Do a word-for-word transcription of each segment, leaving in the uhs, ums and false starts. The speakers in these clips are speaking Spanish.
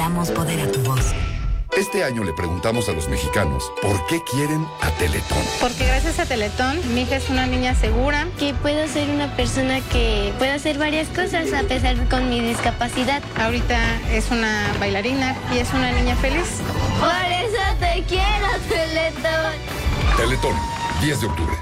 Damos poder a tu voz. Este año le preguntamos a los mexicanos por qué quieren a Teletón. Porque gracias a Teletón, mi hija es una niña segura. Que puedo ser una persona que puede hacer varias cosas a pesar con mi discapacidad. Ahorita es una bailarina y es una niña feliz. Por eso te quiero, Teletón. Teletón, diez de octubre.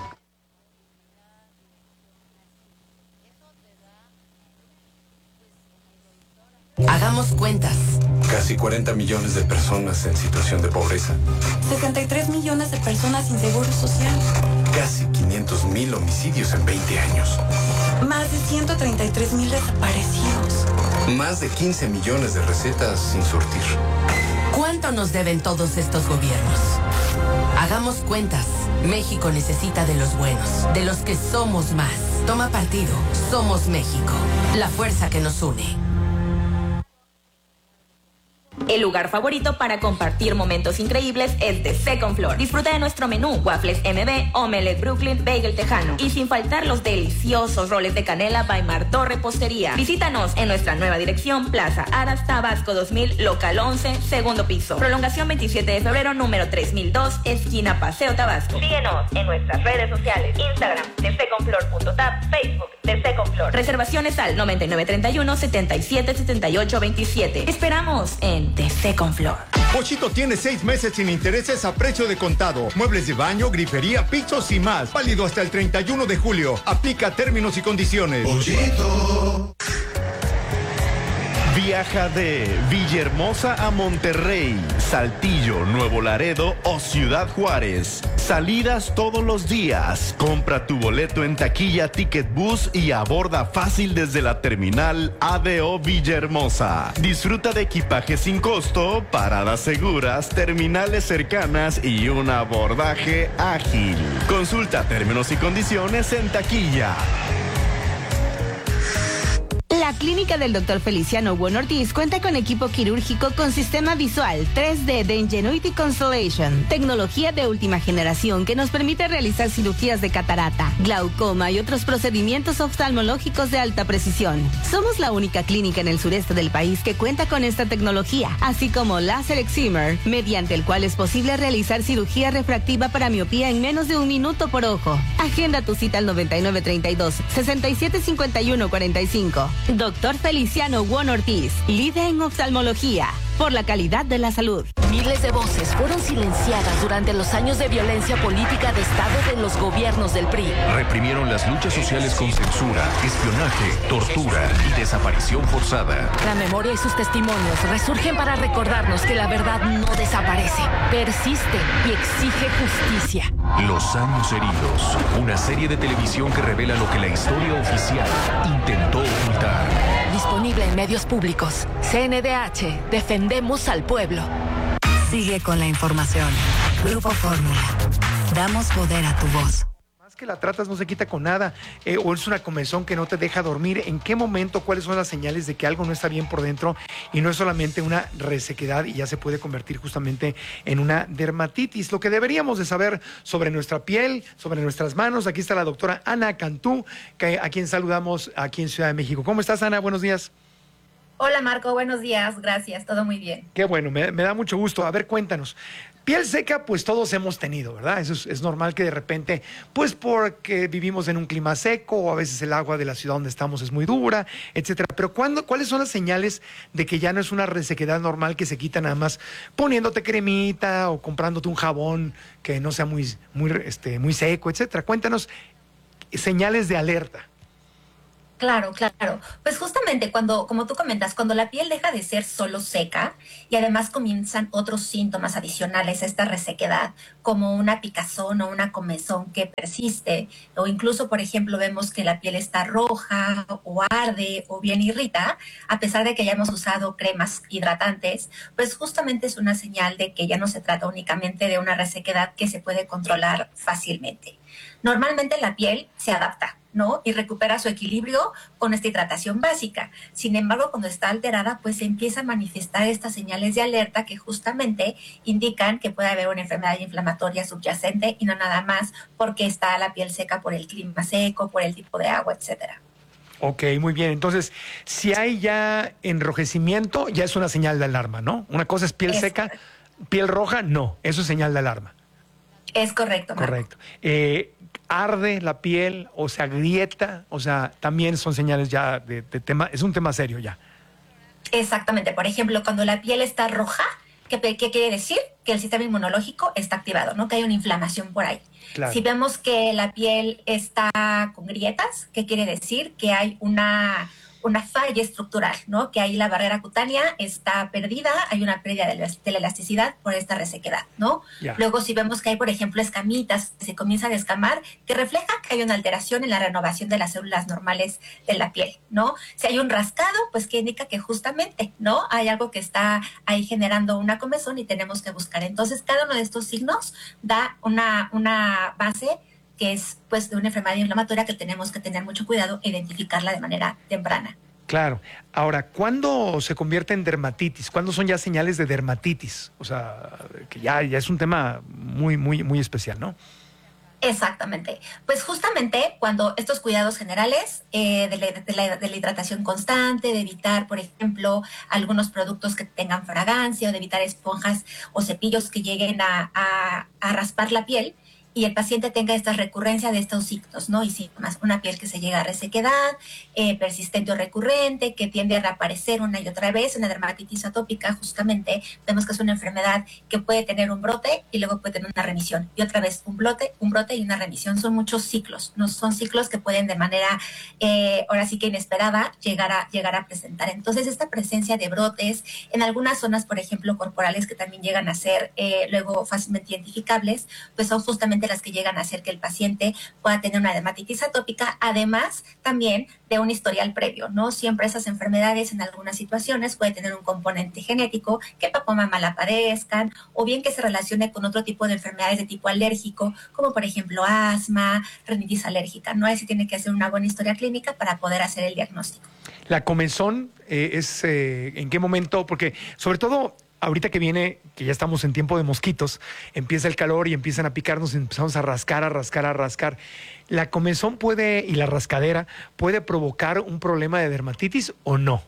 Hagamos cuentas. Casi cuarenta millones de personas en situación de pobreza. sesenta y tres millones de personas sin seguro social. Casi quinientos mil homicidios en veinte años. Más de ciento treinta y tres mil desaparecidos. Más de quince millones de recetas sin surtir. ¿Cuánto nos deben todos estos gobiernos? Hagamos cuentas. México necesita de los buenos, de los que somos más. Toma partido. Somos México. La fuerza que nos une. El lugar favorito para compartir momentos increíbles es The Second Floor. Disfruta de nuestro menú, waffles M B, omelette Brooklyn, bagel tejano. Y sin faltar los deliciosos roles de canela by Martó Repostería. Visítanos en nuestra nueva dirección, Plaza Aras, Tabasco dos mil, local once, segundo piso. Prolongación veintisiete de febrero, número tres mil dos, esquina Paseo Tabasco. Síguenos en nuestras redes sociales, Instagram, the second floor punto tap, Facebook, The Second Floor. Reservaciones al noventa y nueve treinta y uno, setenta y siete, setenta y ocho veintisiete. Esperamos en The Second Floor. Pochito tiene seis meses sin intereses a precio de contado. Muebles de baño, grifería, pisos y más. Válido hasta el treinta y uno de julio. Aplica términos y condiciones. Pochito. Viaja de Villahermosa a Monterrey, Saltillo, Nuevo Laredo o Ciudad Juárez. Salidas todos los días. Compra tu boleto en taquilla Ticket Bus y aborda fácil desde la terminal A D O Villahermosa. Disfruta de equipaje sin costo, paradas seguras, terminales cercanas y un abordaje ágil. Consulta términos y condiciones en taquilla. La clínica del doctor Feliciano Bueno Ortiz cuenta con equipo quirúrgico con sistema visual tres D de Ingenuity Constellation, tecnología de última generación que nos permite realizar cirugías de catarata, glaucoma y otros procedimientos oftalmológicos de alta precisión. Somos la única clínica en el sureste del país que cuenta con esta tecnología, así como láser excimer, mediante el cual es posible realizar cirugía refractiva para miopía en menos de un minuto por ojo. Agenda tu cita al noventa y nueve treinta y dos, sesenta y siete cincuenta y uno cuarenta y cinco. Doctor Feliciano Bueno Ortiz, líder en oftalmología, por la calidad de la salud. Miles de voces fueron silenciadas durante los años de violencia política de Estado de los gobiernos del P R I. Reprimieron las luchas sociales con censura, espionaje, tortura y desaparición forzada. La memoria y sus testimonios resurgen para recordarnos que la verdad no desaparece, persiste y exige justicia. Los años heridos, una serie de televisión que revela lo que la historia oficial intentó ocultar. Disponible en medios públicos. C N D H, defendemos al pueblo. Sigue con la información. Grupo Fórmula. Damos poder a tu voz. Más que la tratas no se quita con nada, eh, o es una comezón que no te deja dormir. ¿En qué momento, cuáles son las señales de que algo no está bien por dentro y no es solamente una resequedad y ya se puede convertir justamente en una dermatitis? Lo que deberíamos de saber sobre nuestra piel, sobre nuestras manos. Aquí está la doctora Ana Cantú, que, a quien saludamos aquí en Ciudad de México. ¿Cómo estás, Ana? Buenos días. Hola, Marco, buenos días, gracias, todo muy bien. Qué bueno, me, me da mucho gusto. A ver, cuéntanos. Piel seca, pues todos hemos tenido, ¿verdad? Eso es, es normal que de repente, pues porque vivimos en un clima seco o a veces el agua de la ciudad donde estamos es muy dura, etcétera. Pero ¿cuándo, ¿cuáles son las señales de que ya no es una resequedad normal que se quita nada más poniéndote cremita o comprándote un jabón que no sea muy, muy, este, muy seco, etcétera? Cuéntanos señales de alerta. Claro, claro. Pues justamente cuando, como tú comentas, cuando la piel deja de ser solo seca y además comienzan otros síntomas adicionales a esta resequedad, como una picazón o una comezón que persiste, o incluso, por ejemplo, vemos que la piel está roja o arde o bien irrita, a pesar de que hayamos usado cremas hidratantes, pues justamente es una señal de que ya no se trata únicamente de una resequedad que se puede controlar fácilmente. Normalmente la piel se adapta, ¿no? Y recupera su equilibrio con esta hidratación básica. Sin embargo, cuando está alterada, pues se empieza a manifestar estas señales de alerta que justamente indican que puede haber una enfermedad inflamatoria subyacente y no nada más porque está la piel seca por el clima seco, por el tipo de agua, etcétera. Ok, muy bien. Entonces, si hay ya enrojecimiento, ya es una señal de alarma, ¿no? Una cosa es piel Es seca, correcto. piel roja, no, eso es señal de alarma. Es correcto, Marco. Correcto. Eh, arde la piel, o sea, agrieta, o sea, también son señales ya de, de tema, es un tema serio ya. Exactamente. Por ejemplo, cuando la piel está roja, ¿qué, qué quiere decir? Que el sistema inmunológico está activado, ¿no? Que hay una inflamación por ahí. Claro. Si vemos que la piel está con grietas, ¿qué quiere decir? Que hay una, una falla estructural, ¿no? Que ahí la barrera cutánea está perdida, hay una pérdida de la, de la elasticidad por esta resequedad, ¿no? Ya. Luego, si vemos que hay, por ejemplo, escamitas que se comienzan a descamar, que refleja que hay una alteración en la renovación de las células normales de la piel, ¿no? Si hay un rascado, pues que indica que justamente, ¿no? Hay algo que está ahí generando una comezón y tenemos que buscar. Entonces, cada uno de estos signos da una, una base que es pues de una enfermedad inflamatoria que tenemos que tener mucho cuidado e identificarla de manera temprana. Claro. Ahora, ¿cuándo se convierte en dermatitis? ¿Cuándo son ya señales de dermatitis? O sea, que ya, ya es un tema muy, muy, muy especial, ¿no? Exactamente. Pues justamente cuando estos cuidados generales eh, de, la, de, la, de la hidratación constante, de evitar, por ejemplo, algunos productos que tengan fragancia o de evitar esponjas o cepillos que lleguen a, a, a raspar la piel, y el paciente tenga esta recurrencia de estos signos, ¿no? Y síntomas, una piel que se llega a resequedad, eh, persistente o recurrente, que tiende a reaparecer una y otra vez, una dermatitis atópica, justamente, vemos que es una enfermedad que puede tener un brote y luego puede tener una remisión, y otra vez un brote, un brote y una remisión. Son muchos ciclos, no son ciclos que pueden de manera, eh, ahora sí que inesperada, llegar a, llegar a presentar. Entonces, esta presencia de brotes en algunas zonas, por ejemplo, corporales, que también llegan a ser eh, luego fácilmente identificables, pues son justamente las que llegan a hacer que el paciente pueda tener una dermatitis atópica, además también de un historial previo, ¿no? Siempre esas enfermedades en algunas situaciones puede tener un componente genético, que papá o mamá la padezcan, o bien que se relacione con otro tipo de enfermedades de tipo alérgico, como por ejemplo asma, rinitis alérgica, ¿no? Ahí sí tiene que hacer una buena historia clínica para poder hacer el diagnóstico. La comezón eh, es eh, ¿en qué momento? Porque sobre todo ahorita que viene, que ya estamos en tiempo de mosquitos, empieza el calor y empiezan a picarnos y empezamos a rascar, a rascar, a rascar. ¿La comezón puede, y la rascadera, puede provocar un problema de dermatitis o no?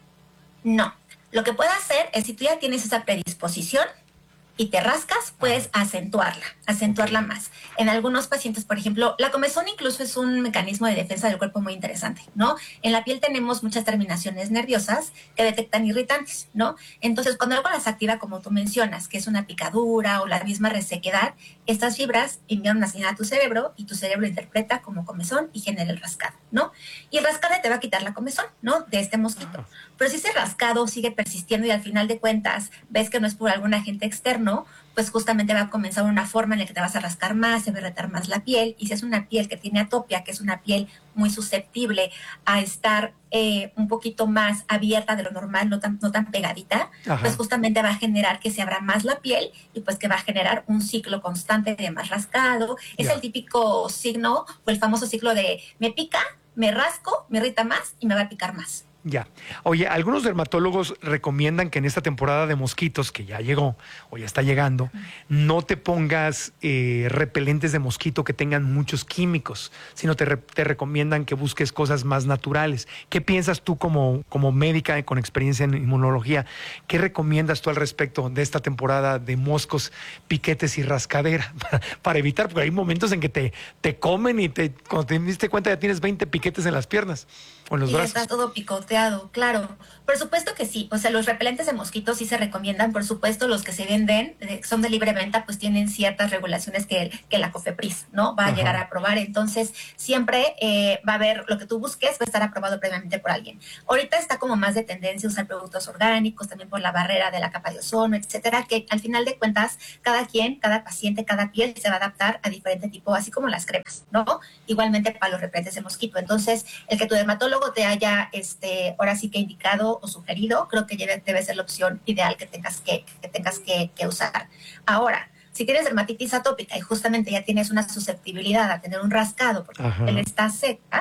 No. Lo que puede hacer es, si tú ya tienes esa predisposición y te rascas, puedes acentuarla, acentuarla más. En algunos pacientes, por ejemplo, la comezón incluso es un mecanismo de defensa del cuerpo muy interesante, ¿no? En la piel tenemos muchas terminaciones nerviosas que detectan irritantes, ¿no? Entonces, cuando algo las activa, como tú mencionas, que es una picadura o la misma resequedad, estas fibras envían una señal a tu cerebro y tu cerebro interpreta como comezón y genera el rascado, ¿no? Y el rascado te va a quitar la comezón, ¿no? De este mosquito. Pero si ese rascado sigue persistiendo y al final de cuentas ves que no es por algún agente externo, pues justamente va a comenzar una forma en la que te vas a rascar más, se va a irritar más la piel, y si es una piel que tiene atopia, que es una piel muy susceptible a estar eh, un poquito más abierta de lo normal, no tan, no tan pegadita, Ajá. pues justamente va a generar que se abra más la piel y pues que va a generar un ciclo constante de más rascado. Es yeah. el típico signo o el famoso ciclo de me pica, me rasco, me irrita más y me va a picar más. Ya. Oye, algunos dermatólogos recomiendan que en esta temporada de mosquitos, que ya llegó o ya está llegando, no te pongas eh, repelentes de mosquito que tengan muchos químicos, sino te, re te recomiendan que busques cosas más naturales. ¿Qué piensas tú como, como médica con experiencia en inmunología? ¿Qué recomiendas tú al respecto de esta temporada de moscos, piquetes y rascadera para, para evitar? Porque hay momentos en que te, te comen y te, cuando te diste cuenta ya tienes veinte piquetes en las piernas o en los y brazos. Está todo picoteado. Claro, por supuesto que sí. O sea, los repelentes de mosquitos sí se recomiendan. Por supuesto, los que se venden, son de libre venta, pues tienen ciertas regulaciones que, que la COFEPRIS, ¿no? Va a Ajá. llegar a aprobar. Entonces, siempre eh, va a haber lo que tú busques, va a estar aprobado previamente por alguien. Ahorita está como más de tendencia usar productos orgánicos, también por la barrera de la capa de ozono, etcétera, que al final de cuentas, cada quien, cada paciente, cada piel se va a adaptar a diferente tipo, así como las cremas, ¿no? Igualmente para los repelentes de mosquito. Entonces, el que tu dermatólogo te haya, este, ahora sí que indicado o sugerido, creo que debe, debe ser la opción ideal que tengas que, que, tengas que, que usar. Ahora, si tienes dermatitis atópica y justamente ya tienes una susceptibilidad a tener un rascado porque Ajá. él está seca,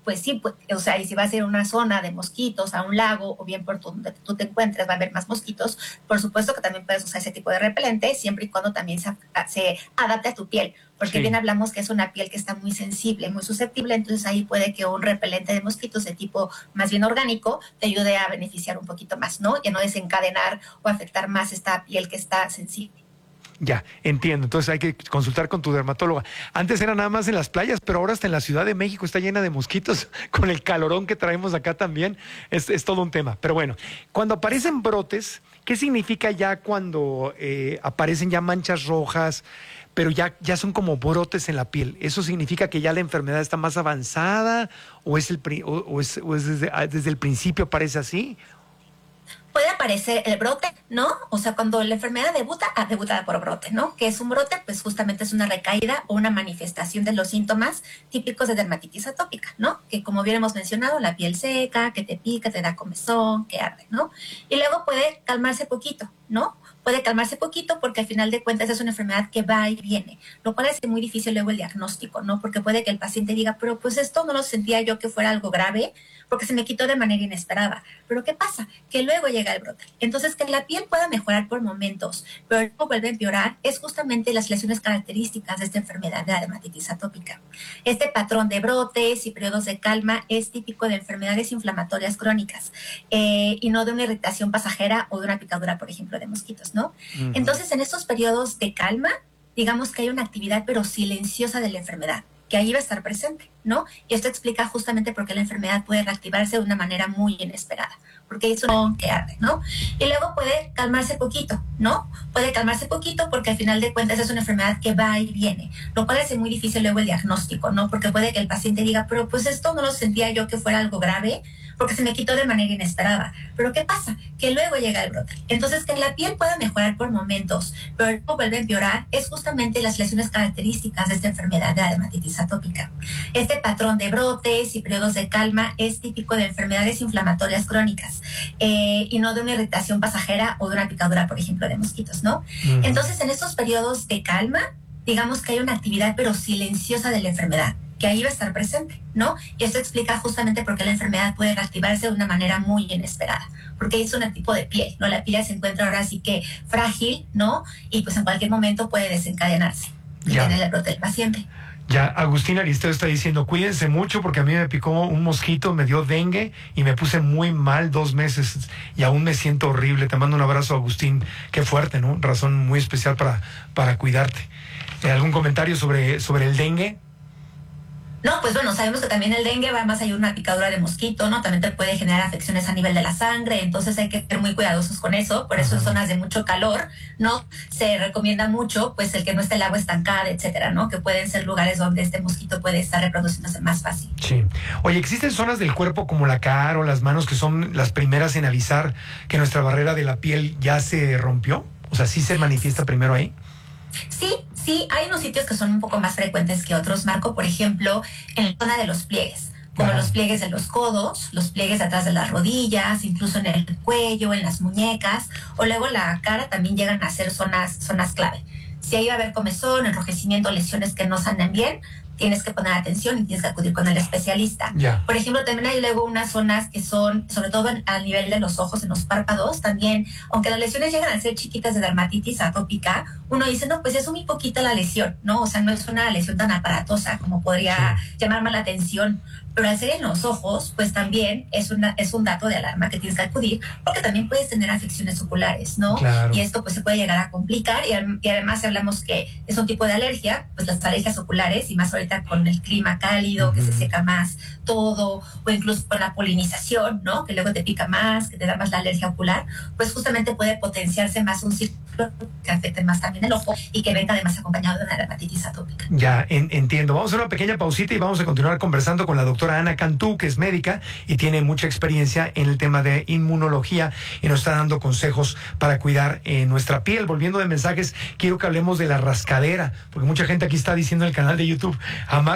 pues sí, pues, o sea, y si va a ser una zona de mosquitos, a un lago, o bien por donde tú te encuentres va a haber más mosquitos, por supuesto que también puedes usar ese tipo de repelente, siempre y cuando también se, se adapte a tu piel, porque sí. bien hablamos que es una piel que está muy sensible, muy susceptible, entonces ahí puede que un repelente de mosquitos de tipo más bien orgánico te ayude a beneficiar un poquito más, ¿no? Y a no desencadenar o afectar más esta piel que está sensible. Ya, entiendo. Entonces hay que consultar con tu dermatóloga. Antes era nada más en las playas, pero ahora hasta en la Ciudad de México está llena de mosquitos. Con el calorón que traemos acá también, es, es todo un tema. Pero bueno, cuando aparecen brotes, ¿qué significa ya cuando eh, aparecen ya manchas rojas, pero ya, ya son como brotes en la piel? ¿Eso significa que ya la enfermedad está más avanzada o es, el, o, o es, o es desde, desde el principio aparece así? Puede aparecer el brote, ¿no? O sea, cuando la enfermedad debuta, ah, debuta por brote, ¿no? Que es un brote, pues justamente es una recaída o una manifestación de los síntomas típicos de dermatitis atópica, ¿no? Que como bien hemos mencionado, la piel seca, que te pica, te da comezón, que arde, ¿no? Y luego puede calmarse poquito, ¿no? Puede calmarse poquito porque al final de cuentas es una enfermedad que va y viene, lo cual hace muy difícil luego el diagnóstico, ¿no? Porque puede que el paciente diga, pero pues esto no lo sentía yo que fuera algo grave, porque se me quitó de manera inesperada. Pero ¿qué pasa? Que luego llega el brote. Entonces, que la piel pueda mejorar por momentos, pero luego vuelve a empeorar, es justamente las lesiones características de esta enfermedad de la dermatitis atópica. Este patrón de brotes y periodos de calma es típico de enfermedades inflamatorias crónicas eh, y no de una irritación pasajera o de una picadura, por ejemplo, de mosquitos, ¿no? Uh-huh. Entonces, en estos periodos de calma, digamos que hay una actividad pero silenciosa de la enfermedad, que ahí va a estar presente, ¿no? Y esto explica justamente por qué la enfermedad puede reactivarse de una manera muy inesperada, porque es un que arde, ¿no? Y luego puede calmarse poquito, ¿no? Puede calmarse poquito porque al final de cuentas es una enfermedad que va y viene, lo cual hace muy difícil luego el diagnóstico, ¿no? Porque puede que el paciente diga, pero pues esto no lo sentía yo que fuera algo grave, porque se me quitó de manera inesperada. Pero ¿qué pasa? Que luego llega el brote. Entonces, que la piel pueda mejorar por momentos, pero luego vuelve a empeorar, es justamente las lesiones características de esta enfermedad de la dermatitis atópica. Este patrón de brotes y periodos de calma es típico de enfermedades inflamatorias crónicas eh, y no de una irritación pasajera o de una picadura, por ejemplo, de mosquitos, ¿no? Uh-huh. Entonces, en estos periodos de calma, digamos que hay una actividad pero silenciosa de la enfermedad, que ahí va a estar presente, ¿no? Y esto explica justamente por qué la enfermedad puede reactivarse de una manera muy inesperada, porque es un tipo de piel, ¿no? La piel se encuentra ahora sí que frágil, ¿no? Y pues en cualquier momento puede desencadenarse y ya. tener el brote del paciente. Ya, Agustín Aristeo está diciendo, cuídense mucho porque a mí me picó un mosquito, me dio dengue y me puse muy mal dos meses y aún me siento horrible. Te mando un abrazo, Agustín. Qué fuerte, ¿no? Razón muy especial para, para cuidarte. ¿Algún comentario sobre, sobre el dengue? No, pues bueno, sabemos que también el dengue va más allá de una picadura de mosquito, ¿no? También te puede generar afecciones a nivel de la sangre, entonces hay que ser muy cuidadosos con eso. Por eso en zonas de mucho calor, ¿no? Se recomienda mucho, pues, el que no esté el agua estancada, etcétera, ¿no? Que pueden ser lugares donde este mosquito puede estar reproduciéndose más fácil. Sí. Oye, ¿existen zonas del cuerpo como la cara o las manos que son las primeras en avisar que nuestra barrera de la piel ya se rompió? O sea, ¿sí se manifiesta primero ahí? Sí, sí, hay unos sitios que son un poco más frecuentes que otros, Marco, por ejemplo, en la zona de los pliegues, como Ajá. los pliegues de los codos, los pliegues atrás de las rodillas, incluso en el cuello, en las muñecas, o luego la cara también llegan a ser zonas, zonas clave. Si ahí va a haber comezón, enrojecimiento, lesiones que no sanan bien, tienes que poner atención y tienes que acudir con el especialista. Yeah. Por ejemplo, también hay luego unas zonas que son, sobre todo a nivel de los ojos, en los párpados, también, aunque las lesiones llegan a ser chiquitas de dermatitis atópica, uno dice, no, pues es muy poquita la lesión, ¿no? O sea, no es una lesión tan aparatosa como podría sí. llamarme la atención. Pero al ser en los ojos, pues también es, una, es un dato de alarma que tienes que acudir, porque también puedes tener afecciones oculares, ¿no? Claro. Y esto pues se puede llegar a complicar, y, y además si hablamos que es un tipo de alergia, pues las alergias oculares, y más ahorita con el clima cálido, uh-huh. que se seca más todo, o incluso con la polinización, ¿no? Que luego te pica más, que te da más la alergia ocular, pues justamente puede potenciarse más un ciclo que afecte más también el ojo y que venga además acompañado de una dermatitis atópica. Ya, en, entiendo. Vamos a hacer una pequeña pausita y vamos a continuar conversando con la doctora Ana Cantú, que es médica y tiene mucha experiencia en el tema de inmunología y nos está dando consejos para cuidar eh, nuestra piel. Volviendo de mensajes, quiero que hablemos de la rascadera, porque mucha gente aquí está diciendo en el canal de YouTube, jamás